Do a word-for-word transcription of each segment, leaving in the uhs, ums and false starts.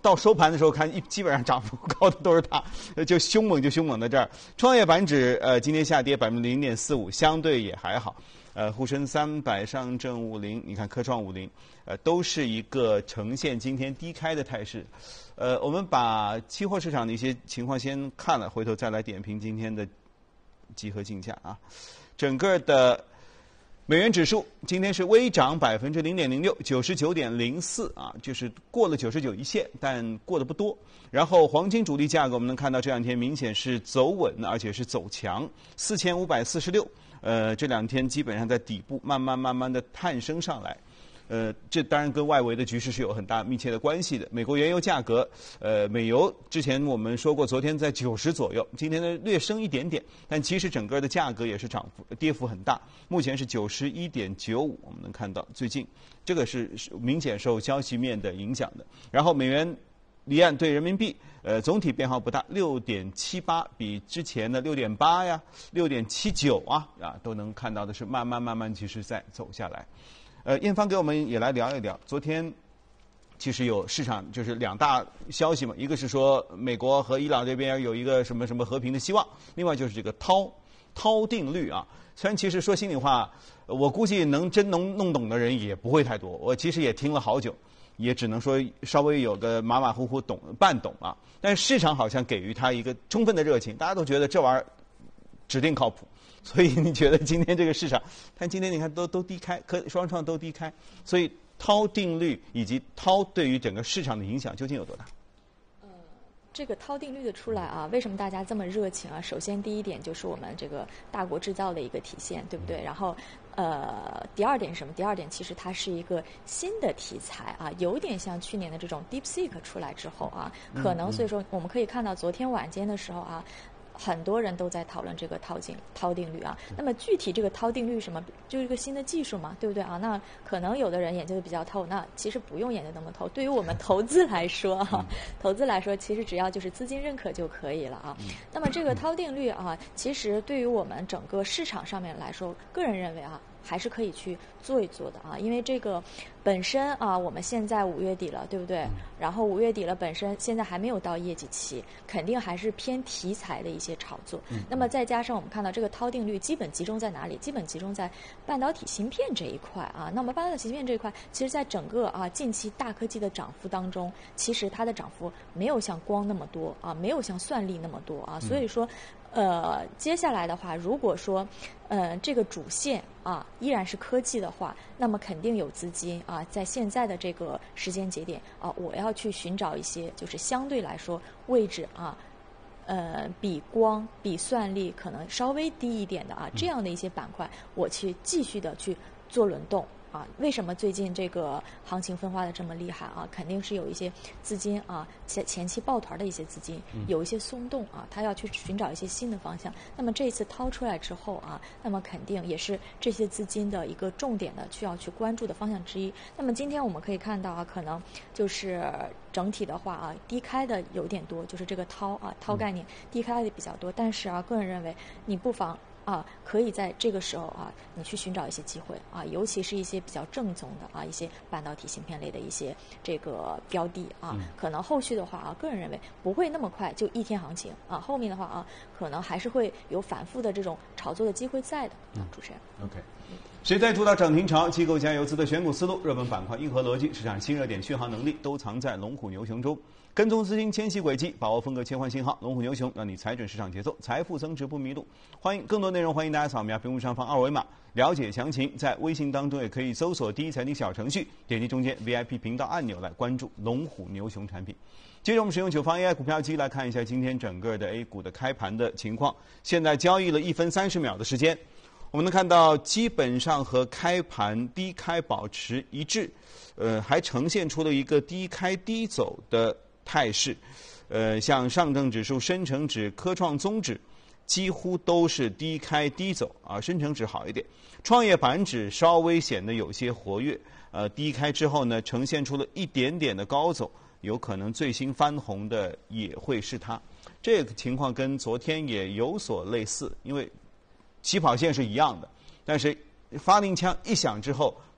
到收盘的时候看，一基本上涨幅高的都是它，就凶猛就凶猛在这儿。创业板指呃今天下跌百分之零点四五，相对也还好。呃，沪深三百、上证五零，你看科创五零，呃，都是一个呈现今天低开的态势。呃，我们把期货市场的一些情况先看了，回头再来点评今天的集合竞价啊。整个的美元指数今天是微涨百分之零点零六，九十九点零四啊，就是过了九十九一线，但过得不多。然后黄金主力价格我们能看到这两天明显是走稳，而且是走强，四千五百四十六。呃，这两天基本上在底部慢慢慢慢的探升上来，呃，这当然跟外围的局势是有很大密切的关系的。美国原油价格，呃，美油之前我们说过，昨天在九十左右，今天呢略升一点点，但其实整个的价格也是涨幅跌幅很大，目前是九十一点九五，我们能看到最近这个是明显受消息面的影响的。然后美元离岸对人民币，呃，总体变化不大，六点七八，比之前的六点八呀、六点七九啊啊，都能看到的是慢慢慢慢其实在走下来。呃，燕芳给我们也来聊一聊，昨天其实有市场就是两大消息嘛，一个是说美国和伊朗这边有一个什么什么和平的希望，另外就是这个涛涛定律啊。虽然其实说心里话，我估计能真能弄懂的人也不会太多，我其实也听了好久。也只能说稍微有个马马虎虎懂半懂啊，但是市场好像给予它一个充分的热情，大家都觉得这玩意儿指定靠谱，所以你觉得今天这个市场，但今天你看都都低开，科双创都低开，所以涛定律以及涛对于整个市场的影响究竟有多大？ 这个涛定律的出来啊，为什么大家这么热情啊？首先第一点就是我们这个大国制造的一个体现，对不对？然后呃，第二点是什么？第二点其实它是一个新的题材啊，有点像去年的这种 DeepSeek 出来之后啊，可能所以说我们可以看到昨天晚间的时候啊。很多人都在讨论这个涛定涛定律啊，那么具体这个涛定律什么，就是一个新的技术嘛，对不对啊？那可能有的人研究的比较透，那其实不用研究那么透。对于我们投资来说啊，投资来说其实只要就是资金认可就可以了啊。那么这个涛定律啊，其实对于我们整个市场上面来说，个人认为啊。还是可以去做一做的啊，因为这个本身啊，我们现在五月底了，对不对？然后五月底了，本身现在还没有到业绩期，肯定还是偏题材的一些炒作。那么再加上我们看到这个涛定律基本集中在哪里？基本集中在半导体芯片这一块啊。那么半导体芯片这一块，其实在整个啊近期大科技的涨幅当中，其实它的涨幅没有像光那么多啊，没有像算力那么多啊，所以说。呃，接下来的话，如果说，呃，这个主线啊依然是科技的话，那么肯定有资金啊，在现在的这个时间节点啊，我要去寻找一些就是相对来说位置啊，呃，比光、比算力可能稍微低一点的啊，这样的一些板块，我去继续的去做轮动。啊，为什么最近这个行情分化的这么厉害啊？肯定是有一些资金啊，前前期抱团的一些资金有一些松动啊，他要去寻找一些新的方向。那么这一次掏出来之后啊，那么肯定也是这些资金的一个重点的需要去关注的方向之一。那么今天我们可以看到啊，可能就是整体的话啊，低开的有点多，就是这个涛啊涛概念低开的比较多。但是啊，个人认为你不妨。啊，可以在这个时候啊，你去寻找一些机会啊，尤其是一些比较正宗的啊，一些半导体芯片类的一些这个标的啊，嗯、可能后续的话啊，个人认为不会那么快就一天行情啊，后面的话啊，可能还是会有反复的这种炒作的机会在的。啊，主持人。 OK。谁在主导涨停潮？机构加游资的选股思路、热门板块、硬核逻辑、市场新热点续航能力，都藏在龙虎牛熊中。跟踪资金迁徙轨迹，把握风格切换信号，龙虎牛熊让你踩准市场节奏，财富增值不迷路。欢迎更多内容，欢迎大家扫描屏幕上方二维码了解详情。在微信当中也可以搜索第一财经小程序，点击中间 V I P 频道按钮来关注龙虎牛熊产品。接着我们使用九方 A I 股票机来看一下今天整个的 A 股的开盘的情况。现在交易了一分三十秒的时间。我们能看到，基本上和开盘低开保持一致，呃，还呈现出了一个低开低走的态势。呃，像上证指数、深成指、科创综指，几乎都是低开低走啊。深成指好一点，创业板指稍微显得有些活跃，呃，低开之后呢，呈现出了一点点的高走，有可能最新翻红的也会是它。这个情况跟昨天也有所类似，因为起跑线是一样的，但是发令枪一响之后，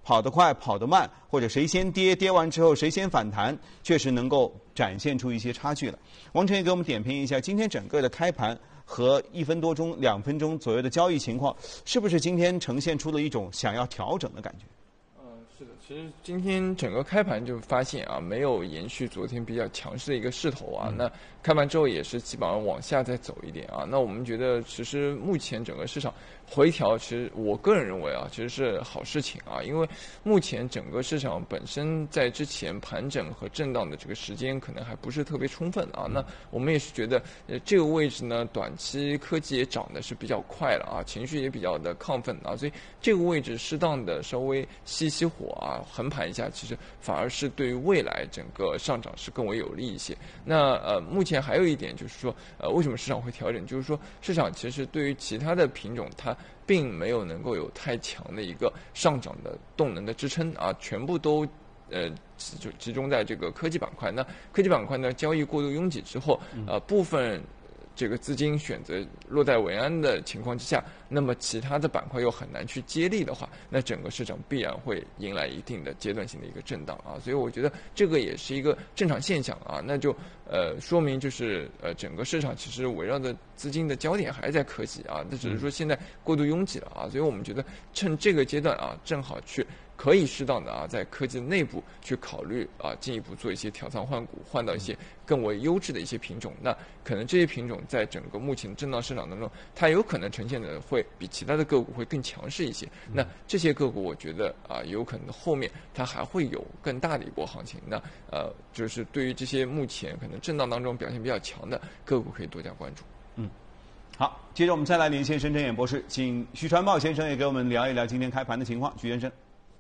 跑得快、跑得慢，或者谁先跌，跌完之后谁先反弹，确实能够展现出一些差距了。王晨也给我们点评一下今天整个的开盘和一分多钟、两分钟左右的交易情况，是不是今天呈现出了一种想要调整的感觉？ 是的，其实今天整个开盘就发现啊，没有延续昨天比较强势的一个势头啊。嗯、那开盘之后也是基本上往下再走一点啊。那我们觉得，其实目前整个市场回调，其实我个人认为啊，其实是好事情啊。因为目前整个市场本身在之前盘整和震荡的这个时间可能还不是特别充分啊。那我们也是觉得，呃，这个位置呢，短期科技也涨的是比较快了啊，情绪也比较的亢奋啊，所以这个位置适当的稍微熄熄火。啊，横盘一下，其实反而是对于未来整个上涨是更为有利一些。那呃，目前还有一点就是说，呃，为什么市场会调整？就是说，市场其实对于其他的品种，它并没有能够有太强的一个上涨的动能的支撑啊，全部都呃就集中在这个科技板块。那科技板块呢，交易过度拥挤之后，呃，部分这个资金选择落袋为安的情况之下，那么其他的板块又很难去接力的话，那整个市场必然会迎来一定的阶段性的一个震荡啊，所以我觉得这个也是一个正常现象啊，那就呃说明就是呃整个市场其实围绕的资金的焦点还在科技啊，那只是说现在过度拥挤了啊，所以我们觉得趁这个阶段啊，正好去可以适当的啊，在科技内部去考虑啊，进一步做一些调仓换股，换到一些更为优质的一些品种。那可能这些品种在整个目前震荡市场当中，它有可能呈现的会比其他的个股会更强势一些。那这些个股，我觉得啊，有可能后面它还会有更大的一波行情。那呃，就是对于这些目前可能震荡当中表现比较强的个股，可以多加关注。 嗯。好，接着我们再来连线深圳演博士，请徐传茂先生也给我们聊一聊今天开盘的情况。徐先生。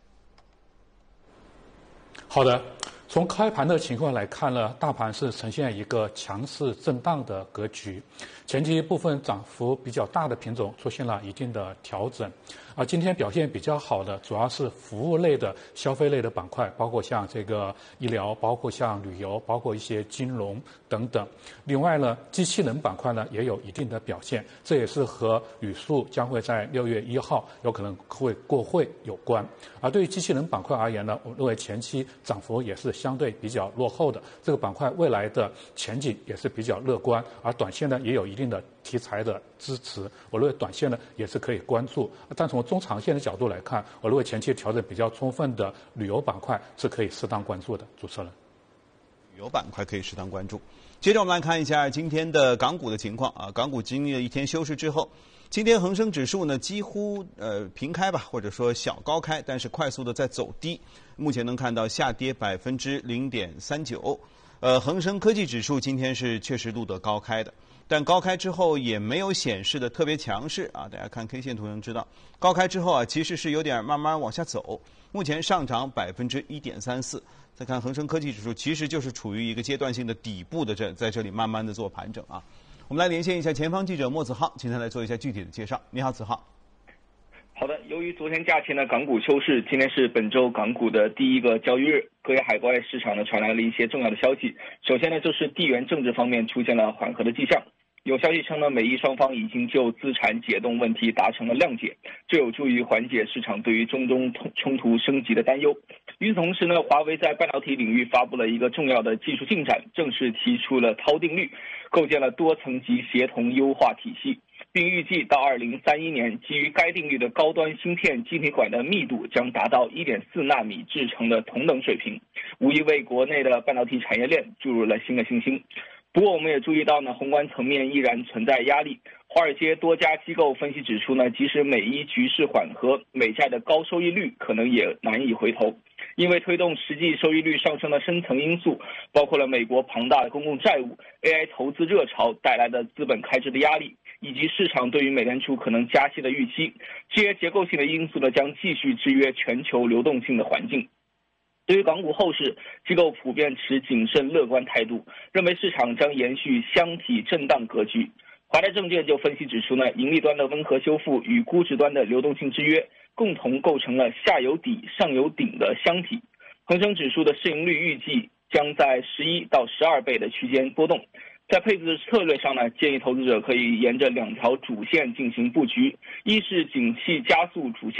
好的，从开盘的情况来看呢，大盘是呈现一个强势震荡的格局，前期部分涨幅比较大的品种出现了一定的调整，而今天表现比较好的主要是服务类的、消费类的板块，包括像这个医疗，包括像旅游，包括一些金融等等。另外呢，机器人板块呢也有一定的表现，这也是和语数将会在六月一号有可能会过会有关。而对于机器人板块而言呢，我认为前期涨幅也是相对比较落后的，这个板块未来的前景也是比较乐观，而短线呢也有一定的题材的支持，我认为短线呢也是可以关注。但从中长线的角度来看，我认为前期调整比较充分的旅游板块是可以适当关注的。主持人， 旅游板块可以适当关注。接着我们来看一下今天的港股的情况啊，港股经历了一天休市之后，今天恒生指数呢几乎呃平开吧，或者说小高开，但是快速的在走低，目前能看到下跌百分之零点三九。呃，恒生科技指数今天是确实录得高开的，但高开之后也没有显示的特别强势啊。大家看 K 线图能知道，高开之后啊其实是有点慢慢往下走，目前上涨百分之一点三四。再看恒生科技指数，其实就是处于一个阶段性的底部的这在这里慢慢的做盘整啊。我们来连线一下前方记者莫子浩，请他来做一下具体的介绍。你好，子浩。 好的，由于昨天假期呢港股休市，今天是本周港股的第一个交易日，隔夜海外市场呢传来了一些重要的消息。首先呢，就是地缘政治方面出现了缓和的迹象。有消息称呢，美伊双方已经就资产解冻问题达成了谅解，这有助于缓解市场对于中东冲突升级的担忧。与此同时呢，华为在半导体领域发布了一个重要的技术进展，正式提出了涛定律，构建了多层级协同优化体系，并预计到二零三一年，基于该定律的高端芯片晶体管的密度将达到 一点四纳米制程的同等水平，无疑为国内的半导体产业链注入了新的信心。不过我们也注意到呢，宏观层面依然存在压力。华尔街多家机构分析指出呢，即使美伊局势缓和，美债的高收益率可能也难以回头，因为推动实际收益率上升的深层因素包括了美国庞大的公共债务、A I 投资热潮带来的资本开支的压力，以及市场对于美联储可能加息的预期。这些结构性的因素呢，将继续制约全球流动性的环境。对于港股后市，机构普遍持谨慎乐观态度，认为市场将延续箱体震荡格局。华泰证券就分析指出呢，盈利端的温和修复与估值端的流动性制约，共同构成了下有底、上有顶的箱体。恒生指数的市盈率预计将在十一到十二倍的区间波动。在配置策略上呢，建议投资者可以沿着两条主线进行布局，一是景气加速主线，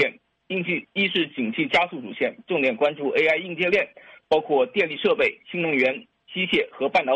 应季一是景气加速主线，重点关注 A I 硬件链，包括电力设备、新能源、机械和半导